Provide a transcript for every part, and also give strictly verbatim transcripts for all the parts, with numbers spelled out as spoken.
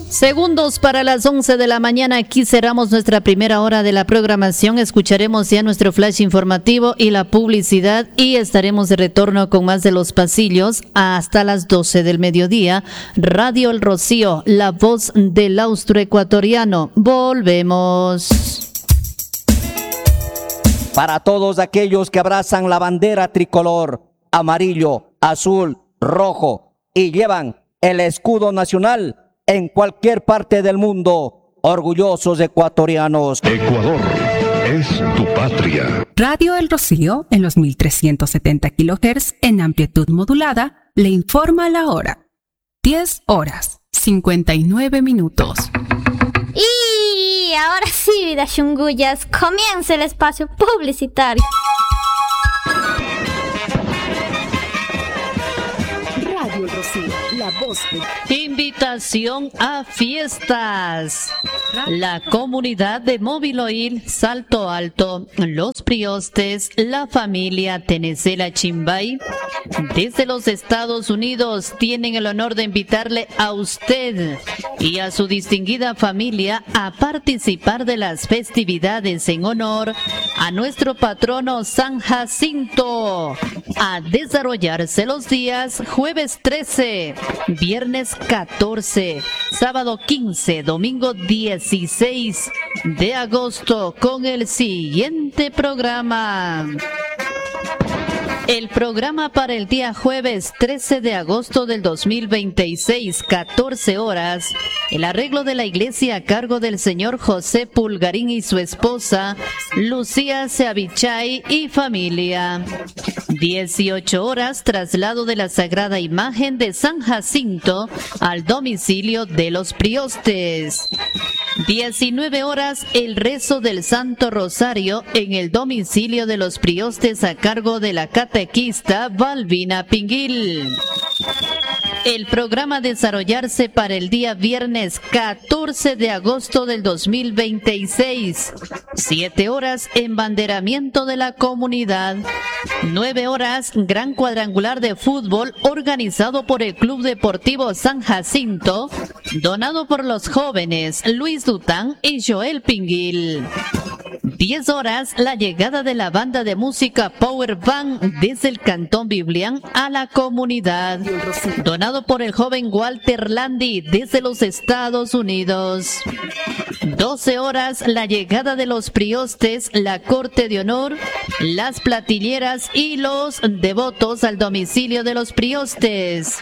Segundos para las once de la mañana, aquí cerramos nuestra primera hora de la programación. Escucharemos ya nuestro flash informativo y la publicidad y estaremos de retorno con más de Los Pasillos hasta las doce del mediodía. Radio El Rocío, la voz del austroecuatoriano. Volvemos. Para todos aquellos que abrazan la bandera tricolor, amarillo, azul, rojo y llevan el escudo nacional en cualquier parte del mundo, orgullosos ecuatorianos. Ecuador es tu patria. Radio El Rocío, en los mil trescientos setenta kilohertz en amplitud modulada, le informa la hora. diez horas, cincuenta y nueve minutos. Y ahora sí, vida chungullas, comienza el espacio publicitario. Radio El Rocío, la voz de... Invitación a fiestas. La comunidad de Móvil Oil, Salto Alto, Los Priostes, la familia Tenecela Chimbay, desde los Estados Unidos, tienen el honor de invitarle a usted y a su distinguida familia a participar de las festividades en honor a nuestro patrono San Jacinto, a desarrollarse los días jueves trece, viernes catorce, sábado quince, domingo dieciséis de agosto, con el siguiente programa. El programa para el día jueves trece de agosto del dos mil veintiséis, catorce horas, el arreglo de la iglesia a cargo del señor José Pulgarín y su esposa, Lucía Seavichay y familia. dieciocho horas, traslado de la sagrada imagen de San Jacinto al domicilio de los Priostes. diecinueve horas, el rezo del Santo Rosario en el domicilio de los Priostes a cargo de la catequista Balbina Pinguil. El programa a desarrollarse para el día viernes catorce de agosto del dos mil veintiséis. siete horas, embanderamiento de la comunidad. nueve horas, gran cuadrangular de fútbol organizado por el Club Deportivo San Jacinto, donado por los jóvenes Luis Dután y Joel Pinguil. diez horas, la llegada de la banda de música Power Band desde el Cantón Biblián a la comunidad, donado por el joven Walter Landi desde los Estados Unidos. doce horas, la llegada de los Priostes, la corte de honor, las platilleras y los devotos al domicilio de los Priostes.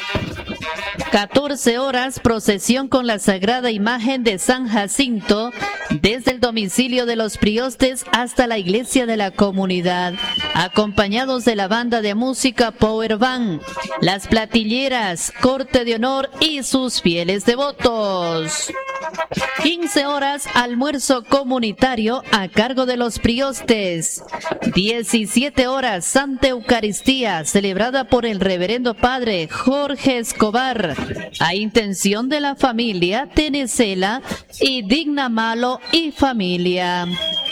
catorce horas, procesión con la sagrada imagen de San Jacinto desde el domicilio de los Priostes hasta la iglesia de la comunidad, acompañados de la banda de música Power Band, las platilleras, corte de honor y sus fieles devotos. quince horas, almuerzo comunitario a cargo de los Priostes. diecisiete horas, Santa Eucaristía celebrada por el reverendo padre Jorge Escobar a intención de la familia Tenecela y Digna Malo y familia.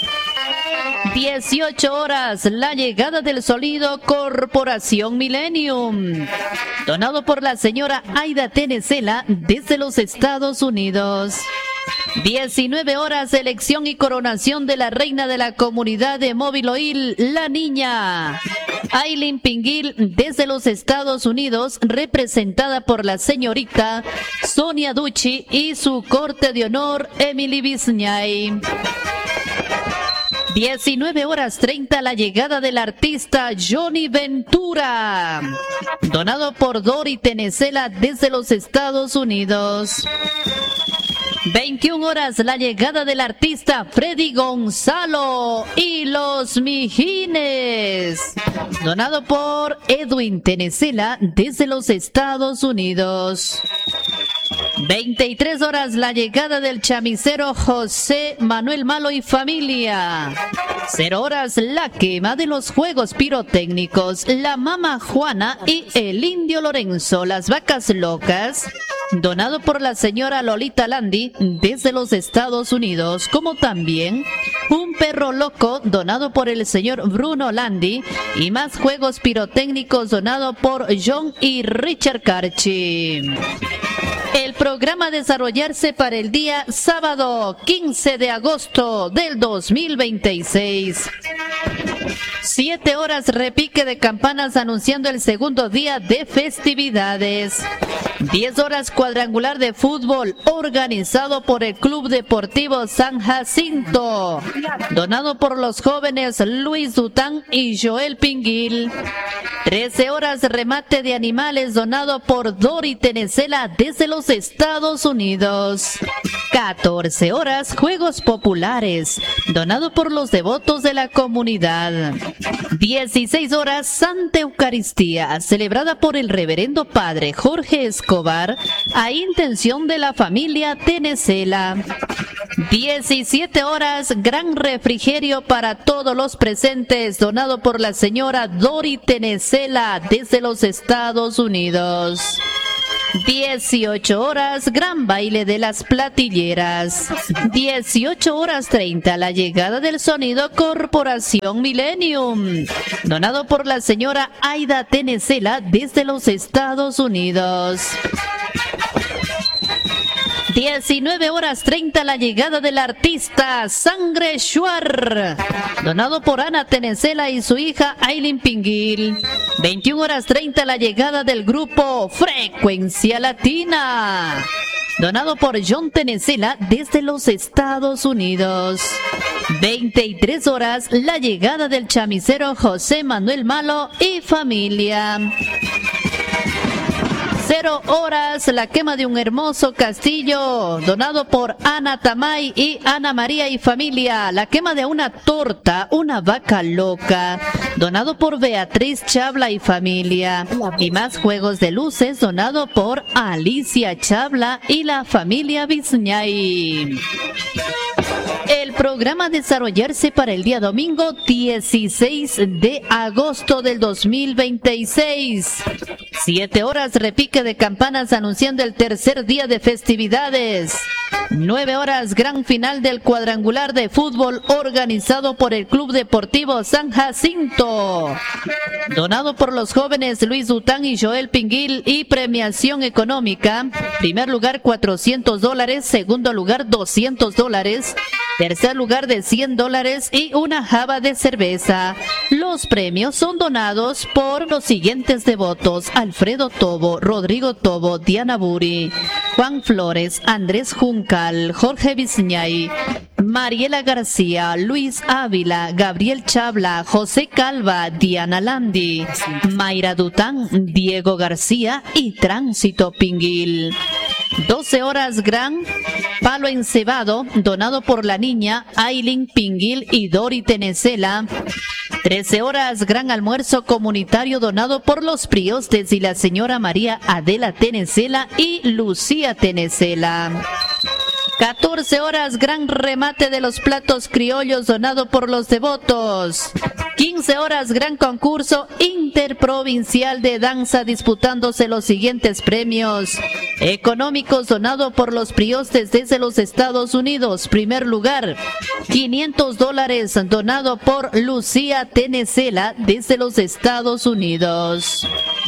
dieciocho horas, la llegada del sonido Corporación Millennium, donado por la señora Aida Tenecela desde los Estados Unidos. diecinueve horas, elección y coronación de la reina de la comunidad de Móvil Oil, la niña Aileen Pinguil desde los Estados Unidos, representada por la señorita Sonia Ducci y su corte de honor Emily Bisñay. diecinueve horas treinta, la llegada del artista Johnny Ventura, donado por Dori Tenecela desde los Estados Unidos. veintiuna horas, la llegada del artista Freddy Gonzalo y los Mijines, donado por Edwin Tenecela desde los Estados Unidos. veintitrés horas, la llegada del chamisero José Manuel Malo y familia. cero horas, la quema de los juegos pirotécnicos, la Mama Juana y el Indio Lorenzo, las vacas locas, donado por la señora Lolita Landi desde los Estados Unidos, como también un perro loco donado por el señor Bruno Landi y más juegos pirotécnicos donado por John y Richard Carchi. El programa a desarrollarse para el día sábado quince de agosto del dos mil veintiséis. Siete horas repique de campanas anunciando el segundo día de festividades. Diez horas cuadrangular de fútbol organizado por el Club Deportivo San Jacinto, donado por los jóvenes Luis Dután y Joel Pinguil. Trece horas remate de animales donado por Dori Tenecela desde los Estados Unidos. Catorce horas juegos populares donado por los devotos de la comunidad. Dieciséis horas Santa Eucaristía celebrada por el reverendo padre Jorge Escobar a intención de la familia Tenecela. Diecisiete horas gran refrigerio para todos los presentes donado por la señora Dori Tenecela desde los Estados Unidos. Dieciocho horas gran baile de las platilleras. Dieciocho horas treinta la llegada del sonido Corporación Millennium, donado por la señora Aida Tenecela desde los Estados Unidos. Diecinueve horas treinta la llegada del artista Sangre Shuar, donado por Ana Tenecela y su hija Aileen Pinguil. Veintiuna horas treinta la llegada del grupo Frecuencia Latina, donado por John Tenecela desde los Estados Unidos. Veintitrés horas la llegada del chamisero José Manuel Malo y familia. Cero horas la quema de un hermoso castillo donado por Ana Tamay y Ana María y familia. La quema de una torta, una vaca loca, donado por Beatriz Chabla y familia. Y más juegos de luces donado por Alicia Chabla y la familia Bizñay. El programa a desarrollarse para el día domingo dieciséis de agosto del dos mil veintiséis. Siete horas repique de campanas anunciando el tercer día de festividades. Nueve horas gran final del cuadrangular de fútbol organizado por el Club Deportivo San Jacinto, donado por los jóvenes Luis Dután y Joel Pinguil, y premiación económica: primer lugar cuatrocientos dólares, segundo lugar doscientos dólares, tercer lugar de cien dólares y una jaba de cerveza. Los premios son donados por los siguientes devotos: Alfredo Tobo, Rodrigo Tobo, Diana Buri, Juan Flores, Andrés Juncal, Jorge Bizñay, Mariela García, Luis Ávila, Gabriel Chabla, José Calva, Diana Landi, Mayra Dután, Diego García y Tránsito Pinguil. doce horas gran palo encebado donado por la niña Aileen Pinguil y Dori Tenecela. trece horas gran almuerzo comunitario donado por los priostes y la señora María Adela Tenecela y Lucía Tenecela. catorce horas gran remate de los platos criollos donado por los devotos. quince horas gran concurso interprovincial de danza disputándose los siguientes premios económicos donado por los priostes desde los Estados Unidos. Primer lugar, quinientos dólares donado por Lucía Tenecela desde los Estados Unidos.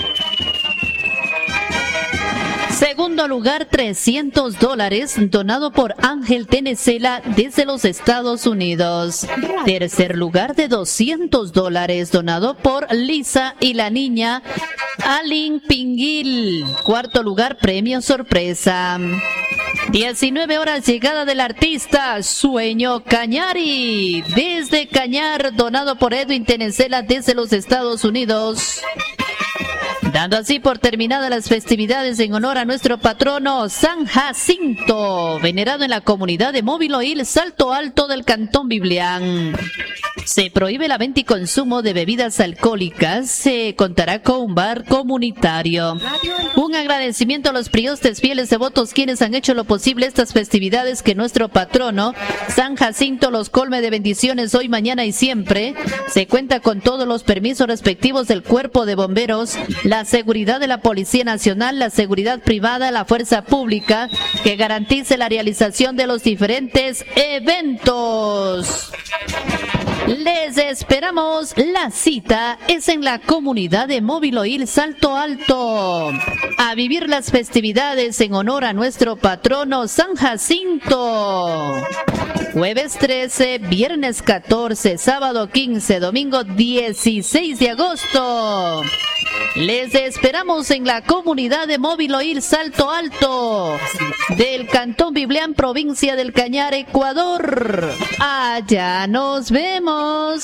Segundo lugar, trescientos dólares donado por Ángel Tenecela desde los Estados Unidos. Tercer lugar de doscientos dólares donado por Lisa y la niña Aileen Pinguil. Cuarto lugar, premio sorpresa. diecinueve horas llegada del artista Sueño Cañari desde Cañar, donado por Edwin Tenecela desde los Estados Unidos. Dando así por terminadas las festividades en honor a nuestro patrono San Jacinto, venerado en la comunidad de Móviloil, Salto Alto del Cantón Biblián. Se prohíbe la venta y consumo de bebidas alcohólicas. Se contará con un bar comunitario. Un agradecimiento a los priostes fieles devotos quienes han hecho lo posible estas festividades, que nuestro patrono San Jacinto los colme de bendiciones hoy, mañana y siempre. Se cuenta con todos los permisos respectivos del Cuerpo de Bomberos, la seguridad de la Policía Nacional, la seguridad privada, la fuerza pública, que garantice la realización de los diferentes eventos. Les esperamos. La cita es en la comunidad de Móvil Oil Salto Alto. A vivir las festividades en honor a nuestro patrono San Jacinto. Jueves trece, viernes catorce, sábado quince, domingo dieciséis de agosto. Les esperamos en la comunidad de Móvil Oil Salto Alto del Cantón Biblián, provincia del Cañar, Ecuador. Allá nos vemos.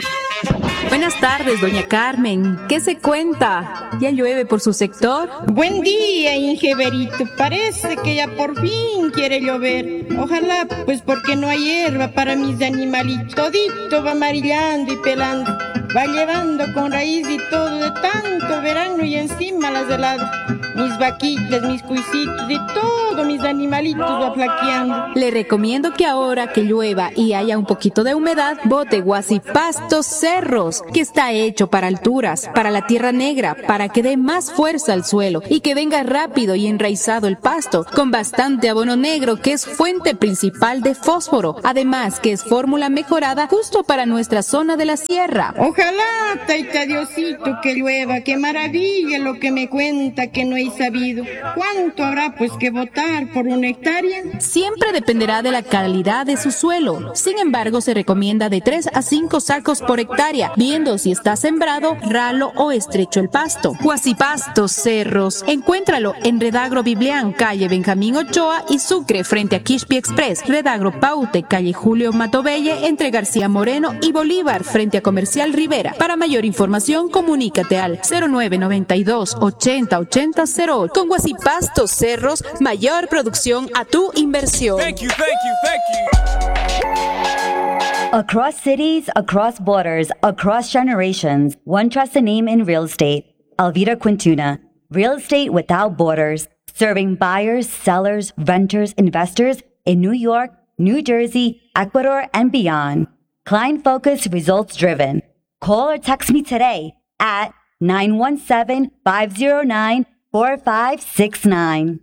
Buenas tardes, doña Carmen. ¿Qué se cuenta? ¿Ya llueve por su sector? Buen día, Ingeberito. Parece que ya por fin quiere llover. Ojalá, pues porque no hay hierba para mis animalitos. Todito va amarillando y pelando. Va llevando con raíz y todo de tanto verano y encima las heladas. Mis vaquitas, mis cuisitos y todo mis animalitos va flaqueando. Le recomiendo que ahora que llueva y haya un poquito de humedad, bote Guasipastos Cerros, que está hecho para alturas, para la tierra negra, para que dé más fuerza al suelo y que venga rápido y enraizado el pasto, con bastante abono negro que es fuente principal de fósforo, además que es fórmula mejorada justo para nuestra zona de la sierra. Ojalá, taita Diosito, que llueva, qué maravilla lo que me cuenta que no he sabido. ¿Cuánto habrá pues que botar por una hectárea? Siempre dependerá de la calidad de su suelo. Sin embargo, se recomienda de tres a cinco sacos por hectárea, viendo si está sembrado, ralo o estrecho el pasto. Guasipastos Cerros. Encuéntralo en Redagro Biblián, calle Benjamín Ochoa y Sucre, frente a Quispi Express. Redagro Paute, calle Julio Matobelle, entre García Moreno y Bolívar, frente a Comercial Rivera. Para mayor información, comunícate al cero nueve noventa y dos ochenta ochenta cero ocho. Con Guasipastos Cerros, mayor producción a tu inversión. Thank you, thank you, thank you. Across cities, across borders, across generations, one trusts a name in real estate. Alvira Quintuna. Real estate without borders. Serving buyers, sellers, renters, investors in New York, New Jersey, Ecuador, and beyond. Client focused, results driven. Call or text me today at nine one seven, five zero nine, four five six nine.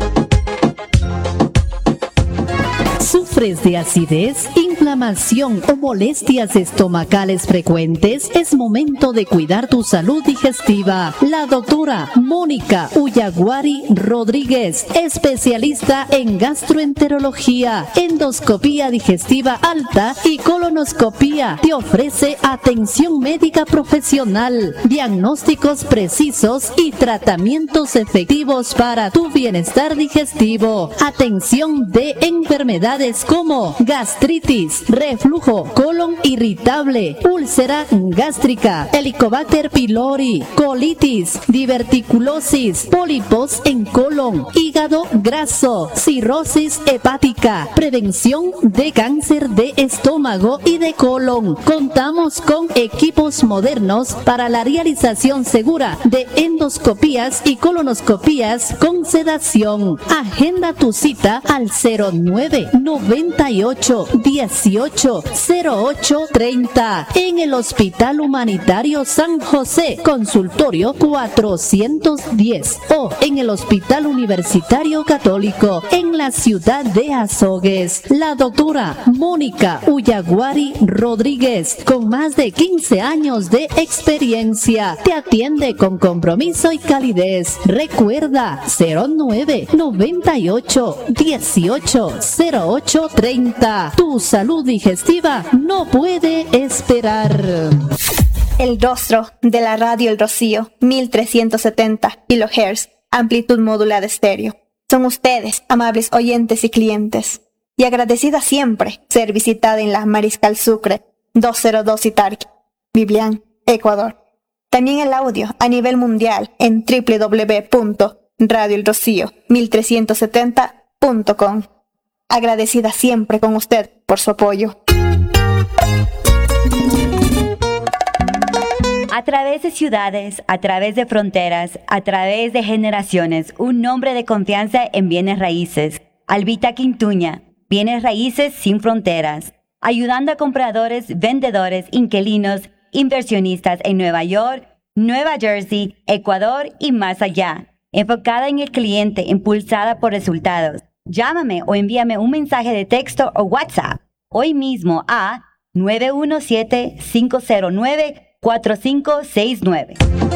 ¿Sufres de acidez, inflamación o molestias estomacales frecuentes? Es momento de cuidar tu salud digestiva. La doctora Mónica Uyaguari Rodríguez, especialista en gastroenterología, endoscopía digestiva alta y colonoscopía, te ofrece atención médica profesional, diagnósticos precisos y tratamientos efectivos para tu bienestar digestivo. Atención de enfermedades como gastritis, reflujo, colon irritable, úlcera gástrica, Helicobacter pylori, colitis, diverticulosis, pólipos en colon, hígado graso, cirrosis hepática, prevención de cáncer de estómago y de colon. Contamos con equipos modernos para la realización segura de endoscopías y colonoscopías con sedación. Agenda tu cita al cero nueve noventa y ocho dieciocho cero ocho treinta en el Hospital Humanitario San José, consultorio cuatrocientos diez, o en el Hospital Universitario Católico en la ciudad de Azogues. La doctora Mónica Uyaguari Rodríguez, con más de quince años de experiencia, te atiende con compromiso y calidez. Recuerda cero nueve noventa y ocho dieciocho cero ocho treinta. Tu salud digestiva no puede esperar. El rostro de la radio El Rocío, mil trescientos setenta kilohertz, amplitud modulada estéreo. Son ustedes, amables oyentes y clientes. Y agradecida siempre ser visitada en la Mariscal Sucre, doscientos dos Itarqui, Biblián, Ecuador. También el audio a nivel mundial en doble u doble u doble u punto radio el rocío mil trescientos setenta punto com. Agradecida siempre con usted por su apoyo. A través de ciudades, a través de fronteras, a través de generaciones, un nombre de confianza en bienes raíces. Albita Quintuña, bienes raíces sin fronteras. Ayudando a compradores, vendedores, inquilinos, inversionistas en Nueva York, Nueva Jersey, Ecuador y más allá. Enfocada en el cliente, impulsada por resultados. Llámame o envíame un mensaje de texto o WhatsApp hoy mismo a nueve uno siete, cinco cero nueve, cuatro cinco seis nueve.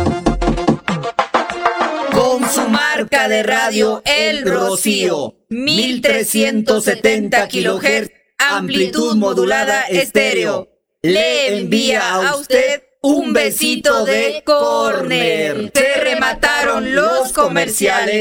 Con su marca de radio El Rocío, mil trescientos setenta kilohertz, amplitud modulada estéreo, le envía a usted un besito de córner. Se remataron los comerciales.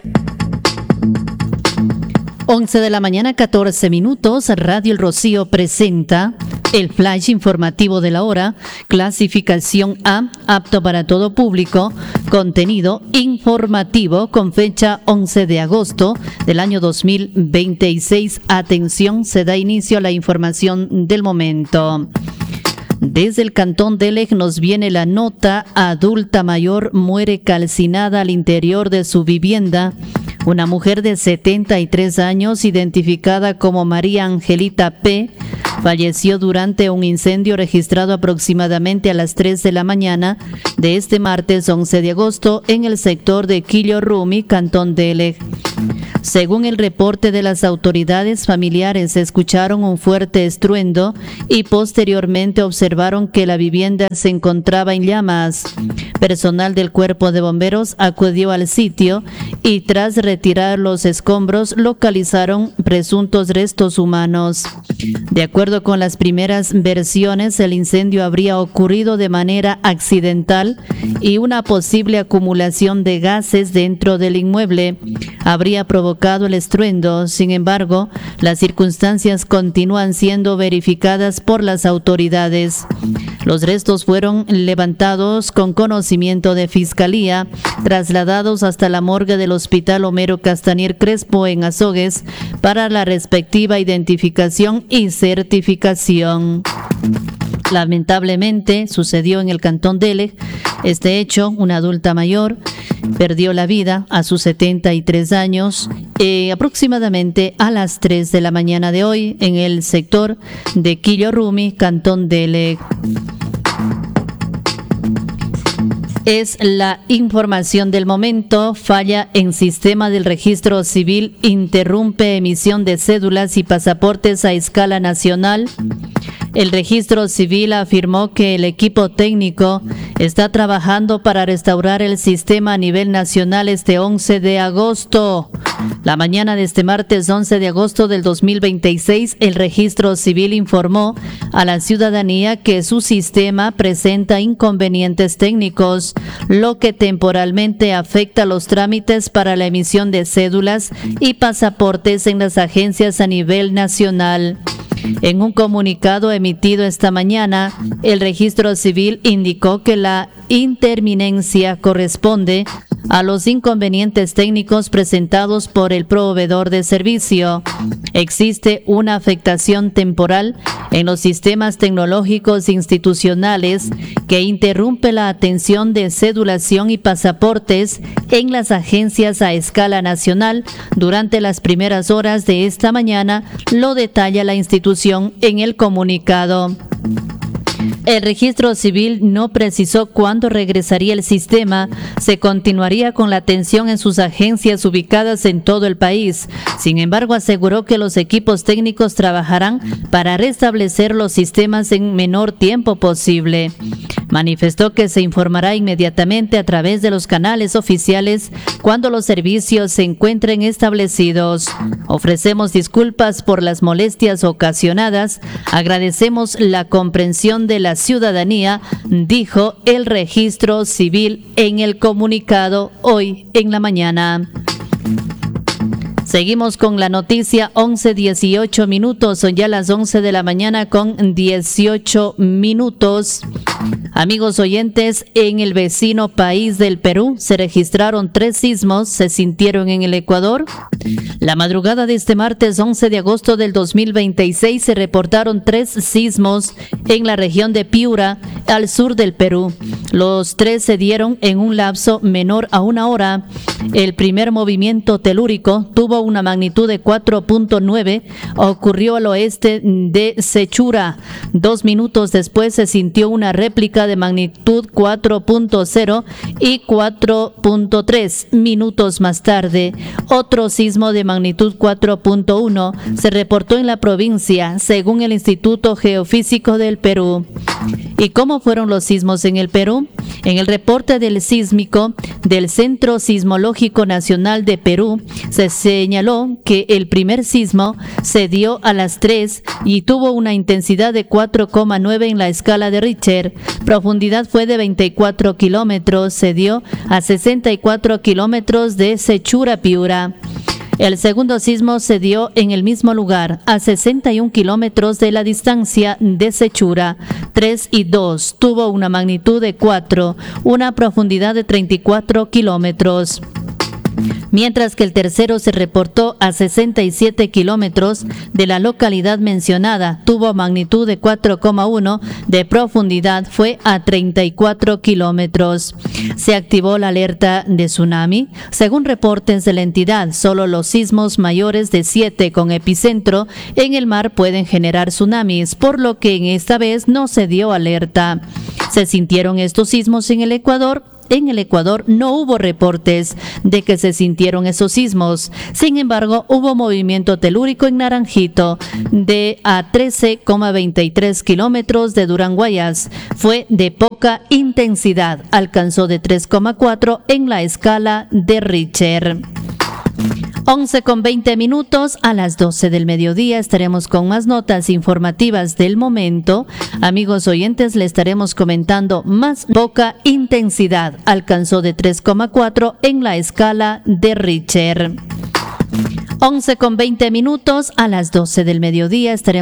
once de la mañana, catorce minutos, Radio El Rocío presenta el flash informativo de la hora, clasificación A, apto para todo público, contenido informativo con fecha once de agosto del año dos mil veintiséis. Atención, se da inicio a la información del momento. Desde el cantón de Elec nos viene la nota: adulta mayor muere calcinada al interior de su vivienda. Una mujer de setenta y tres años, identificada como María Angelita P., falleció durante un incendio registrado aproximadamente a las tres de la mañana de este martes once de agosto en el sector de Quillo Rumi, cantón de Elec. Según el reporte de las autoridades, familiares escucharon un fuerte estruendo y posteriormente observaron que la vivienda se encontraba en llamas. Personal del Cuerpo de Bomberos acudió al sitio y tras retirar los escombros localizaron presuntos restos humanos. De acuerdo con las primeras versiones, el incendio habría ocurrido de manera accidental y una posible acumulación de gases dentro del inmueble habría provocado el estruendo. Sin embargo, las circunstancias continúan siendo verificadas por las autoridades. Los restos fueron levantados con conocimiento de Fiscalía, trasladados hasta la morgue del Hospital Homero Castanier Crespo en Azogues para la respectiva identificación y certificación. Lamentablemente sucedió en el cantón de Elec este hecho. Una adulta mayor perdió la vida a sus setenta y tres años eh, aproximadamente a las tres de la mañana de hoy en el sector de Quillo Rumi, cantón de Elec. Es la información del momento. Falla en sistema del registro civil interrumpe emisión de cédulas y pasaportes a escala nacional. El registro civil afirmó que el equipo técnico está trabajando para restaurar el sistema a nivel nacional este once de agosto. La mañana de este martes once de agosto del dos mil veintiséis, el registro civil informó a la ciudadanía que su sistema presenta inconvenientes técnicos, lo que temporalmente afecta los trámites para la emisión de cédulas y pasaportes en las agencias a nivel nacional. En un comunicado emitido esta mañana, el registro civil indicó que la interminencia corresponde a los inconvenientes técnicos presentados por el proveedor de servicio. Existe una afectación temporal en los sistemas tecnológicos institucionales que interrumpe la atención de cedulación y pasaportes en las agencias a escala nacional durante las primeras horas de esta mañana, lo detalla la institución en el comunicado. El registro civil no precisó cuándo regresaría el sistema. Se continuaría con la atención en sus agencias ubicadas en todo el país. Sin embargo, aseguró que los equipos técnicos trabajarán para restablecer los sistemas en menor tiempo posible. Manifestó que se informará inmediatamente a través de los canales oficiales cuando los servicios se encuentren establecidos. Ofrecemos disculpas por las molestias ocasionadas. Agradecemos la comprensión de la ciudadanía, dijo el registro civil en el comunicado hoy en la mañana. Seguimos con la noticia, once dieciocho minutos, son ya las once de la mañana con dieciocho minutos. Amigos oyentes, en el vecino país del Perú se registraron tres sismos, se sintieron en el Ecuador. La madrugada de este martes once de agosto del dos mil veintiséis se reportaron tres sismos en la región de Piura, al sur del Perú. Los tres se dieron en un lapso menor a una hora. El primer movimiento telúrico tuvo una magnitud de cuatro punto nueve, ocurrió al oeste de Sechura. Dos minutos después se sintió una réplica de magnitud cuatro punto cero y cuatro punto tres. Minutos más tarde, otro sismo de magnitud cuatro punto uno se reportó en la provincia, según el Instituto Geofísico del Perú. ¿Y cómo fueron los sismos en el Perú? En el reporte del sísmico del Centro Sismológico Nacional de Perú se señaló que el primer sismo se dio a las tres y tuvo una intensidad de cuatro coma nueve en la escala de Richter. Profundidad fue de veinticuatro kilómetros, se dio a sesenta y cuatro kilómetros de Sechura, Piura. El segundo sismo se dio en el mismo lugar, a sesenta y un kilómetros de la distancia de Sechura. tres y dos, tuvo una magnitud de cuatro, una profundidad de treinta y cuatro kilómetros. Mientras que el tercero se reportó a sesenta y siete kilómetros de la localidad mencionada, tuvo magnitud de cuatro coma uno, de profundidad fue a treinta y cuatro kilómetros. Se activó la alerta de tsunami. Según reportes de la entidad, solo los sismos mayores de siete con epicentro en el mar pueden generar tsunamis, por lo que en esta vez no se dio alerta. Se sintieron estos sismos en el Ecuador. En el Ecuador no hubo reportes de que se sintieron esos sismos. Sin embargo, hubo movimiento telúrico en Naranjito de a trece coma veintitrés kilómetros de Duranguayas. Fue de poca intensidad. Alcanzó de tres coma cuatro en la escala de Richter. once con veinte minutos, a las doce del mediodía estaremos con más notas informativas del momento. Amigos oyentes, le estaremos comentando más poca intensidad. Alcanzó de tres coma cuatro en la escala de Richter. once con veinte minutos, a las doce del mediodía estaremos